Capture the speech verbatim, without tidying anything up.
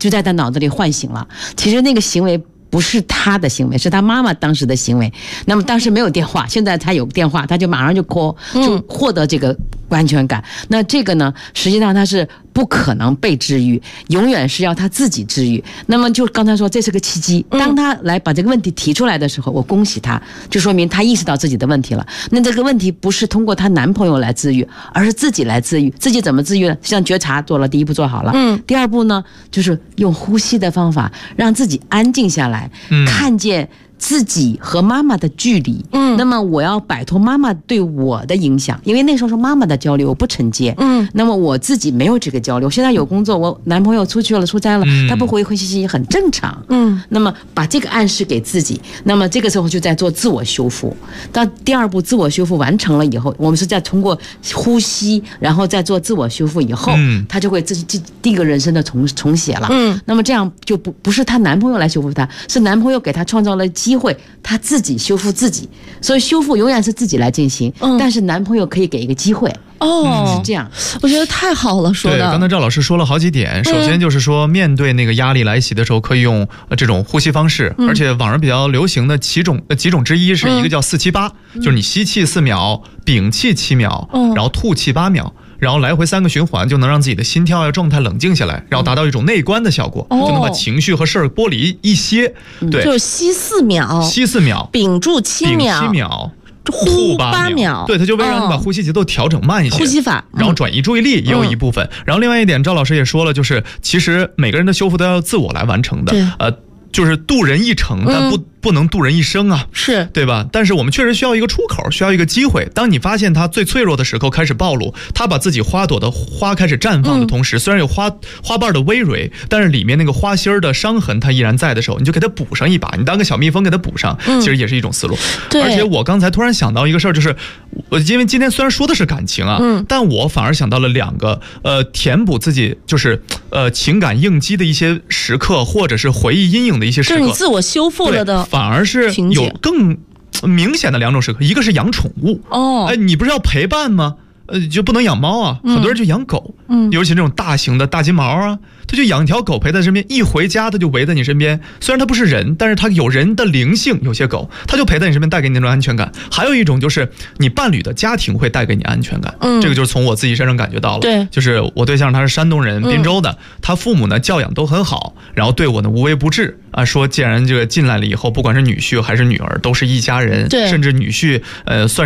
就在他脑子里唤醒了。其实那个行为不是他的行为，是他妈妈当时的行为。那么当时没有电话，现在他有电话，他就马上就 call， 就获得这个安全感。嗯、那这个呢，实际上他是不可能被治愈，永远是要他自己治愈。那么就刚才说这是个契机，当他来把这个问题提出来的时候，我恭喜他，就说明他意识到自己的问题了。那这个问题不是通过她男朋友来治愈，而是自己来治愈。自己怎么治愈呢？像觉察做了第一步做好了，嗯，第二步呢，就是用呼吸的方法让自己安静下来，嗯、看见自己和妈妈的距离，嗯，那么我要摆脱妈妈对我的影响，因为那时候是妈妈的交流，我不承接，嗯，那么我自己没有这个交流。现在有工作，我男朋友出去了，出差了，嗯、他不回回信息很正常，嗯，那么把这个暗示给自己，那么这个时候就在做自我修复。到第二步自我修复完成了以后，我们是在通过呼吸，然后再做自我修复以后，嗯，他就会这这第一个人生的重重写了，嗯，那么这样就不不是她男朋友来修复她，是男朋友给她创造了机会，她自己修复自己，所以修复永远是自己来进行，嗯、但是男朋友可以给一个机会。哦，是这样， 我觉得太好了，说的。 对，刚才赵老师说了好几点。首先就是说，面对那个压力来袭的时候，可以用这种呼吸方式，嗯、而且网上比较流行的几种几种之一是一个叫四七八，就是你吸气四秒，屏气七秒，嗯、然后吐气八秒。然后来回三个循环，就能让自己的心跳呀状态冷静下来，然后达到一种内观的效果，哦、就能把情绪和事儿剥离一些。对， 就是吸四秒， 吸四秒， 屏住七秒， 屏七秒。 呼八秒， 对，它就为了让你把呼吸节奏调整慢一些， 呼吸法， 然后转移注意力也有一部分。嗯、然后另外一点，赵老师也说了，就是其实每个人的修复都要自我来完成的，呃，就是渡人一程，但不。嗯不能渡人一生啊， 是对吧？但是我们确实需要一个出口，需要一个机会。当你发现它最脆弱的时候开始暴露，它把自己花朵的花开始绽放的同时，嗯、虽然有花花瓣的葳蕤，但是里面那个花心的伤痕它依然在的时候，你就给它补上一把，你当个小蜜蜂给它补上，嗯、其实也是一种思路。而且我刚才突然想到一个事儿，就是我因为今天虽然说的是感情啊，嗯、但我反而想到了两个呃填补自己就是呃情感应激的一些时刻，或者是回忆阴影的一些时刻， 就是你自我修复了的。 反而是有更明显的两种时刻，一个是养宠物哦，哎，你不是要陪伴吗？呃，就不能养猫啊，嗯、很多人就养狗，嗯，尤其这种大型的大金毛啊，他就养一条狗陪在身边，一回家他就围在你身边。虽然它不是人，但是它有人的灵性，有些狗它就陪在你身边，带给你那种安全感。还有一种就是你伴侣的家庭会带给你安全感，嗯，这个就是从我自己身上感觉到了。对，就是我对象他是山东人，滨州的，嗯、他父母呢教养都很好，然后对我呢无微不至啊，说既然这个进来了以后，不管是女婿还是女儿，都是一家人，对，甚至女婿呃算。